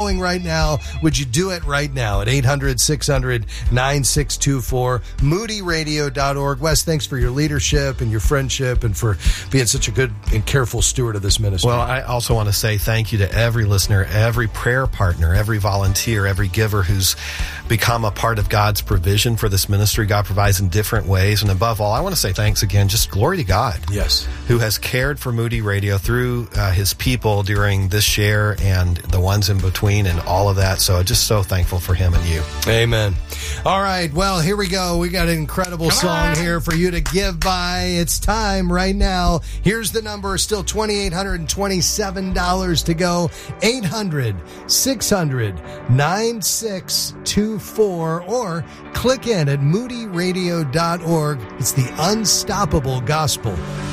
going right now, would you do it right now at 800-600-9624, moodyradio.org. Wes, thanks for your leadership and your friendship and for being such a good and careful steward of this ministry. Well, I also want to say thank you to every listener, every prayer partner, every volunteer, every giver who's become a part of God's provision for this ministry. God provides in different ways. And above all, I want to say thanks again. Just glory to God. Yes. Who has cared for Moody Radio through his people during this share and the ones in between and all of that. So just so thankful for him and you. Amen. All right. Well, here we go. We got an incredible song here for you to give by. It's time right now. Here's the number. Still $2,827 to go. 800-600-9624 or click in at moodyradio.org. It's the Unstoppable Gospel.